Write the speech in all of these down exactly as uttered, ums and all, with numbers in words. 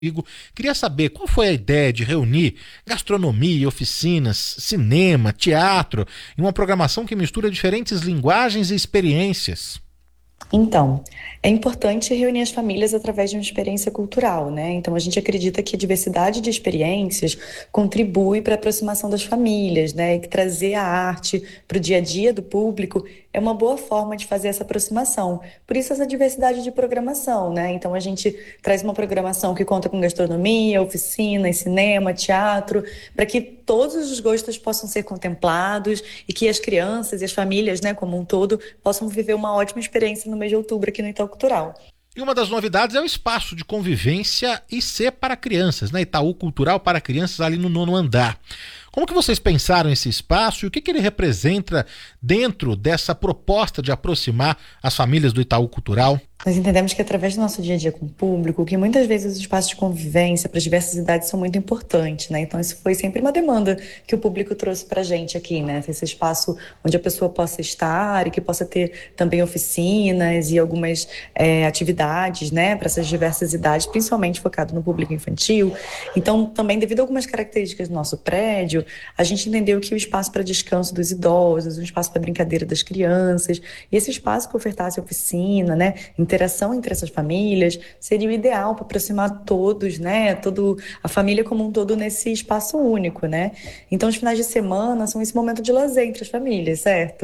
Igor, queria saber qual foi a ideia de reunir gastronomia, oficinas, cinema, teatro em uma programação que mistura diferentes linguagens e experiências. Então, é importante reunir as famílias através de uma experiência cultural, né? Então, a gente acredita que a diversidade de experiências contribui para a aproximação das famílias, né? E que trazer a arte para o dia a dia do público é uma boa forma de fazer essa aproximação. Por isso, essa diversidade de programação, né? Então, a gente traz uma programação que conta com gastronomia, oficinas, cinema, teatro, para que todos os gostos possam ser contemplados e que as crianças e as famílias, né, como um todo, possam viver uma ótima experiência no mês de outubro aqui no Itaú Cultural. E uma das novidades é o espaço de convivência I C para crianças, né? Itaú Cultural para crianças ali no nono andar. Como que vocês pensaram esse espaço e o que, que ele representa dentro dessa proposta de aproximar as famílias do Itaú Cultural? Nós entendemos que através do nosso dia a dia com o público, que muitas vezes os espaços de convivência para as diversas idades são muito importantes, né? Então isso foi sempre uma demanda que o público trouxe para a gente aqui, né? Esse espaço onde a pessoa possa estar e que possa ter também oficinas e algumas é, atividades, né? Para essas diversas idades, principalmente focado no público infantil. Então também devido a algumas características do nosso prédio, a gente entendeu que o espaço para descanso dos idosos, um espaço para brincadeira das crianças, e esse espaço que ofertasse oficina, né? Interação entre essas famílias, seria o ideal para aproximar todos, né? Todo, a família como um todo nesse espaço único, né? Então, os finais de semana são esse momento de lazer entre as famílias, certo?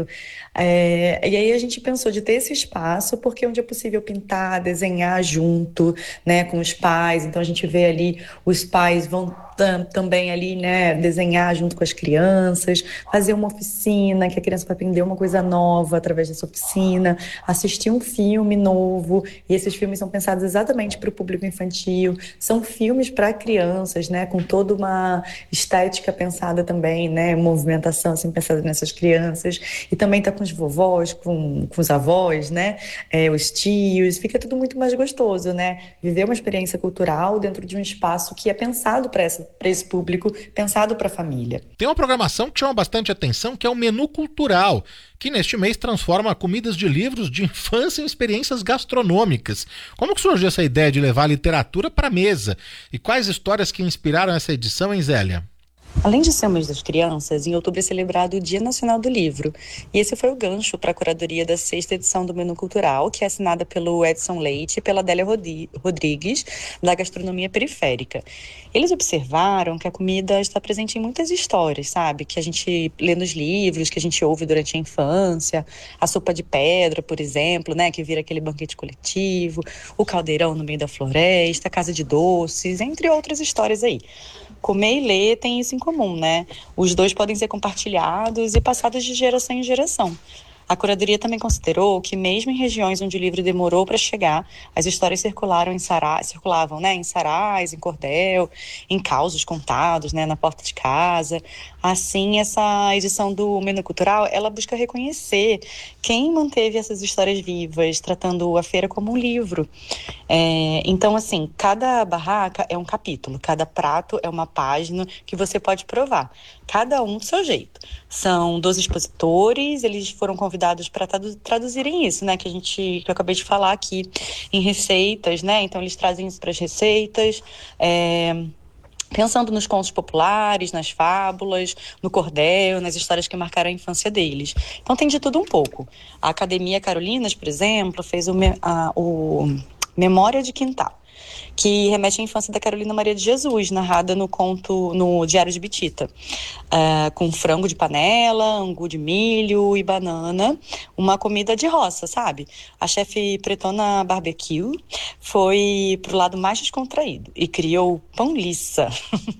É, e aí a gente pensou de ter esse espaço, porque onde é possível pintar, desenhar junto, né? Com os pais. Então, a gente vê ali, os pais vão também ali, né, desenhar junto com as crianças, fazer uma oficina, que a criança vai aprender uma coisa nova através dessa oficina, assistir um filme novo, e esses filmes são pensados exatamente para o público infantil, são filmes para crianças, né, com toda uma estética pensada também, né, movimentação assim pensada nessas crianças, e também tá com os vovós, com, com os avós, né, é, os tios, fica tudo muito mais gostoso, né, viver uma experiência cultural dentro de um espaço que é pensado para essa para esse público, pensado para a família. Tem uma programação que chama bastante atenção, que é o Menu Cultural, que neste mês transforma comidas de livros de infância em experiências gastronômicas. Como que surgiu essa ideia de levar a literatura para a mesa? E quais histórias que inspiraram essa edição, hein, Zélia? Além de ser o mês das crianças, em outubro é celebrado o Dia Nacional do Livro. E esse foi o gancho para a curadoria da sexta edição do Menu Cultural, que é assinada pelo Edson Leite e pela Adélia Rodrigues, da Gastronomia Periférica. Eles observaram que a comida está presente em muitas histórias, sabe? Que a gente lê nos livros, que a gente ouve durante a infância. A sopa de pedra, por exemplo, né? Que vira aquele banquete coletivo. O caldeirão no meio da floresta, a casa de doces, entre outras histórias aí. Comer e ler tem isso em comum, né? Os dois podem ser compartilhados e passados de geração em geração. A curadoria também considerou que, mesmo em regiões onde o livro demorou para chegar, as histórias circularam em sará, circulavam né, em sarais, em cordel, em causos contados, né, na porta de casa. Assim, essa edição do Menu Cultural, ela busca reconhecer quem manteve essas histórias vivas, tratando a feira como um livro. É, então, assim, cada barraca é um capítulo, cada prato é uma página que você pode provar, cada um do seu jeito. São doze expositores, eles foram convidados para traduzirem isso, né, que a gente, que eu acabei de falar aqui, em receitas, né, então eles trazem isso para as receitas, é, pensando nos contos populares, nas fábulas, no cordel, nas histórias que marcaram a infância deles. Então tem de tudo um pouco. A Academia Carolinas, por exemplo, fez o, a, o Memória de Quintal, que remete à infância da Carolina Maria de Jesus, narrada no conto, no Diário de Bitita, uh, com frango de panela, angu de milho e banana, uma comida de roça, sabe? A chefe Pretona Barbecue foi pro lado mais descontraído e criou pão liça,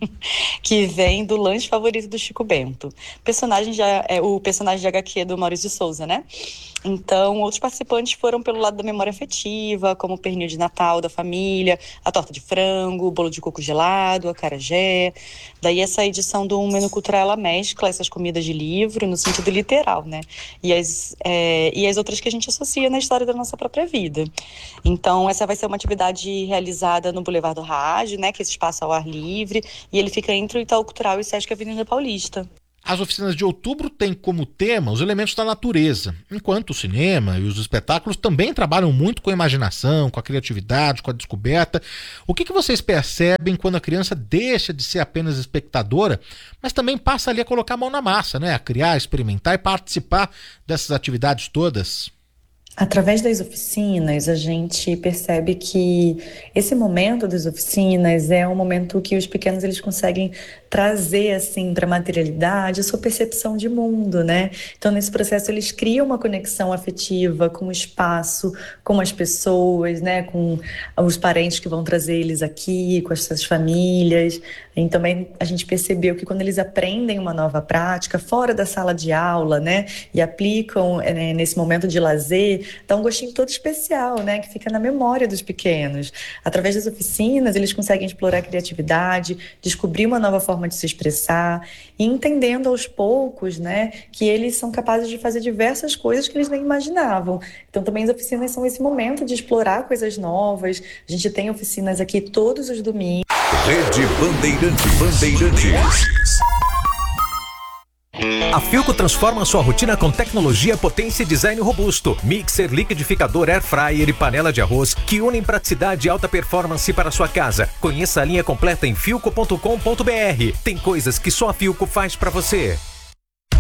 que vem do lanche favorito do Chico Bento. Personagem de, é, o personagem de agá quê do Maurício de Souza, né? Então, outros participantes foram pelo lado da memória afetiva, como o pernil de Natal da família, a torta de frango, o bolo de coco gelado, a acarajé. Daí essa edição do Menu Cultural, ela mescla essas comidas de livro no sentido literal, né? E as, é, e as outras que a gente associa na história da nossa própria vida. Então, essa vai ser uma atividade realizada no Boulevard do Rádio, né? Que é esse espaço ao ar livre, e ele fica entre o Itaú Cultural e o Sesc Avenida Paulista. As oficinas de outubro têm como tema os elementos da natureza, enquanto o cinema e os espetáculos também trabalham muito com a imaginação, com a criatividade, com a descoberta. O que, que vocês percebem quando a criança deixa de ser apenas espectadora, mas também passa ali a colocar a mão na massa, né? A criar, experimentar e participar dessas atividades todas? Através das oficinas, a gente percebe que esse momento das oficinas é um momento que os pequenos eles conseguem trazer assim para a materialidade a sua percepção de mundo, né? Então, nesse processo, eles criam uma conexão afetiva com o espaço, com as pessoas, né? Com os parentes que vão trazer eles aqui, com as suas famílias. E também a gente percebeu que quando eles aprendem uma nova prática fora da sala de aula, né? E aplicam né, nesse momento de lazer, dá um gostinho todo especial, né? Que fica na memória dos pequenos. Através das oficinas, eles conseguem explorar a criatividade, descobrir uma nova forma de se expressar e entendendo aos poucos, né? Que eles são capazes de fazer diversas coisas que eles nem imaginavam. Então, também as oficinas são esse momento de explorar coisas novas. A gente tem oficinas aqui todos os domingos. Rede Bandeirantes. Bandeirantes. A Philco transforma sua rotina com tecnologia, potência e design robusto. Mixer, liquidificador, air fryer e panela de arroz que unem praticidade e alta performance para sua casa. Conheça a linha completa em philco ponto com ponto br. Tem coisas que só a Philco faz para você.